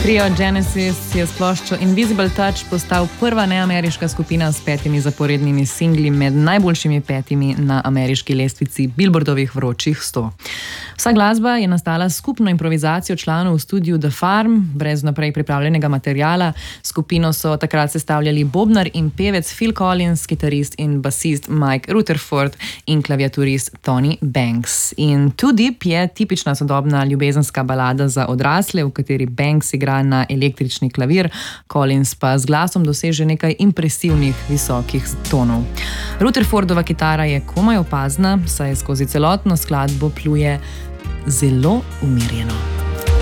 Trio Genesis je s ploščo Invisible Touch postal prva neameriška skupina s 5 zaporednimi singli med najboljšimi 5 na ameriški lestvici Billboardovih vročih 100. Vsa glasba je nastala skupno improvizacijo članov v studiu The Farm, brez naprej pripravljenega materiala. Skupino so takrat sestavljali bobnar in pevec Phil Collins, kitarist in basist Mike Rutherford in klaviaturist Tony Banks. In Too Deep je tipična sodobna ljubezenska balada za odrasle, v kateri Banks igra na električni klavir, Collins pa z glasom doseže nekaj impresivnih visokih tonov. Rutherfordova kitara je komaj opazna, saj skozi celotno skladbo pluje zelo umirjeno.